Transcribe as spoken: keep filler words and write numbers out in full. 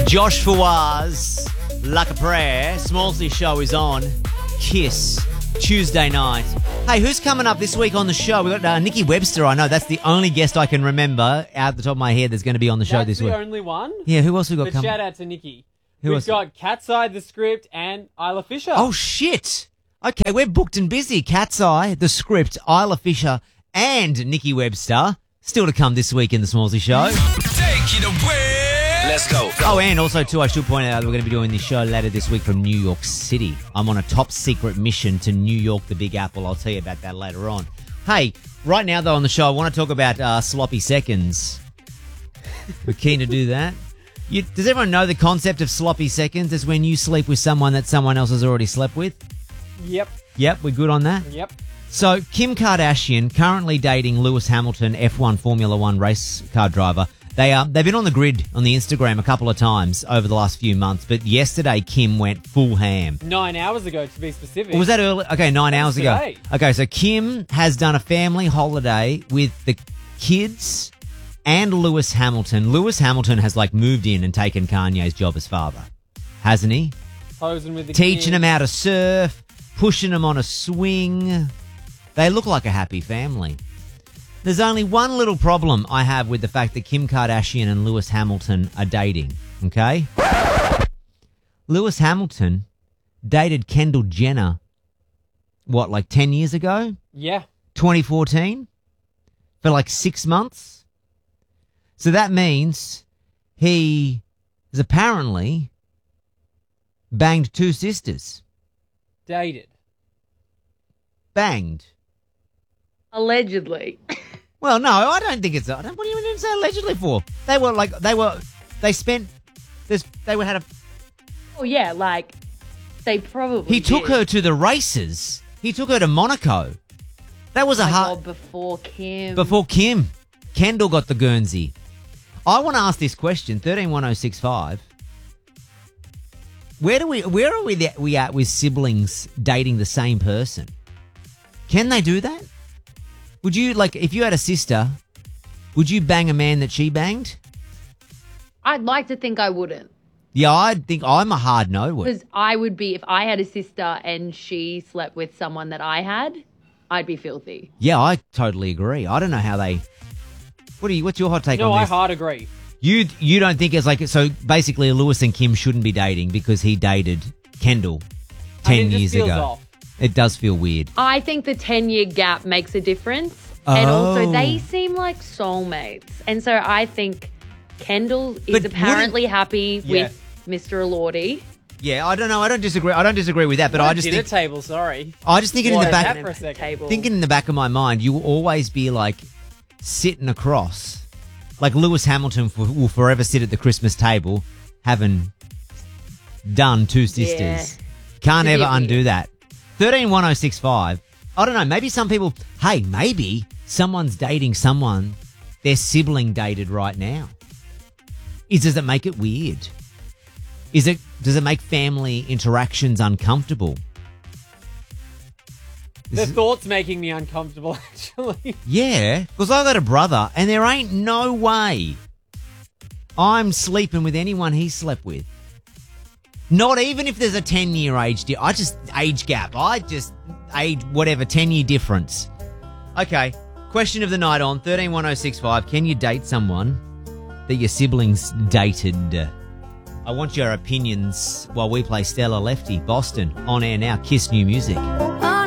Josh Fawaz, Like a Prayer. Smallsy show is on. Kiss, Tuesday night. Hey, who's coming up this week on the show? We've got uh, Nikki Webster, I know. That's the only guest I can remember out the top of my head that's going to be on the show That's this the week. only one? Yeah, who else we got But coming? shout out to Nikki. Who We've else? got Cat's Eye, The Script, and Isla Fisher. Oh, shit. Okay, we're booked and busy. Cat's Eye, The Script, Isla Fisher, and Nikki Webster. Still to come this week in the Smallsy show. Take it away. Let's go. Oh, and also, too, I should point out we're going to be doing this show later this week from New York City. I'm on a top secret mission to New York, the Big Apple. I'll tell you about that later on. Hey, right now, though, on the show, I want to talk about uh, sloppy seconds. We're keen to do that. You, does everyone know the concept of sloppy seconds? It's when you sleep with someone that someone else has already slept with. Yep. Yep, we're good on that? Yep. So, Kim Kardashian, currently dating Lewis Hamilton, F one Formula One race car driver. They, uh, they've been on the grid on the Instagram a couple of times over the last few months, but yesterday Kim went full ham. Nine hours ago, to be specific. Or was that early? Okay, nine hours ago. today. Okay, so Kim has done a family holiday with the kids and Lewis Hamilton. Lewis Hamilton has, like, moved in and taken Kanye's job as father, hasn't he? Posing with the Teaching kids. him how to surf, pushing him on a swing. They look like a happy family. There's only one little problem I have with the fact that Kim Kardashian and Lewis Hamilton are dating, okay? Lewis Hamilton dated Kendall Jenner, what, like ten years ago? Yeah. twenty fourteen? For like six months? So that means he has apparently banged two sisters. Dated. Banged. Allegedly. Well, no, I don't think it's. I don't, what do you mean say allegedly for? They were like they were. They spent. This. They were had a. Oh, yeah, like, they probably He took did. her to the races. He took her to Monaco. That was a Oh my hard God, before Kim. before Kim. Kendall got the Guernsey. I want to ask this question. Thirteen one zero six five. Where do we? Where are we? That we at with siblings dating the same person? Can they do that? Would you, like, if you had a sister, would you bang a man that she banged? I'd like to think I wouldn't. Yeah, I think I'm a hard no. Because I would be, if I had a sister and she slept with someone that I had, I'd be filthy. Yeah, I totally agree. I don't know how they. What do you? What's your hot take No, on I this? hard agree. You you don't think it's like so? Basically, Lewis and Kim shouldn't be dating because he dated Kendall I ten mean, it just years feels ago. off. It does feel weird. I think the ten-year gap makes a difference. And Oh. also, they seem like soulmates. And so I think Kendall is But apparently happy Yeah. with Mister Elordi. Yeah, I don't know. I don't disagree. I don't disagree with that, but I just Dinner think table, sorry. I just thinking in the What, back, that for a second. Table. thinking in the back of my mind, you will always be like sitting across, like Lewis Hamilton for, will forever sit at the Christmas table, having done two sisters. Yeah. Can't It's a ever bit undo weird. that. Thirteen one zero six five. I don't know. Maybe some people. Hey, maybe someone's dating someone their sibling dated right now. Is does it make it weird? Is it does it make family interactions uncomfortable? The This is- thought's making me uncomfortable, actually. Yeah, because I got a brother, and there ain't no way I'm sleeping with anyone he slept with. Not even if there's a ten-year age di- I just age gap. I just age whatever ten-year difference. Okay, question of the night on thirteen one zero six five. Can you date someone that your siblings dated? I want your opinions while we play Stella Lefty Boston on air now. Kiss new music.